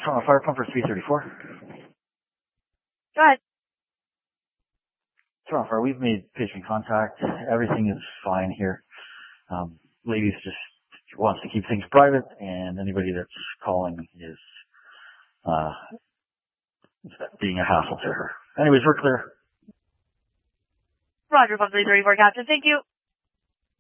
Toronto Fire Pumper 334. Go ahead. Toronto Fire, we've made patient contact. Everything is fine here. Ladies just wants to keep things private, and anybody that's calling is being a hassle to her. Anyways, we're clear. Roger, 334, Captain. Thank you.